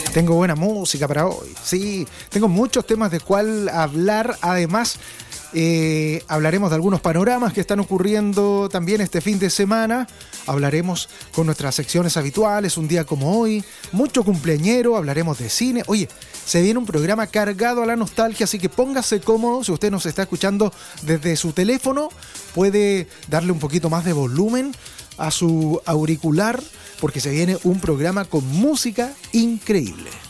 Tengo buena música para hoy. Sí, tengo muchos temas de cuál hablar. Además, hablaremos de algunos panoramas que están ocurriendo también este fin de semana. Hablaremos con nuestras secciones habituales, un día como hoy. Mucho cumpleañero, hablaremos de cine. Oye, se viene un programa cargado a la nostalgia, así que póngase cómodo. Si usted nos está escuchando desde su teléfono, puede darle un poquito más de volumen a su auricular, porque se viene un programa con música increíble.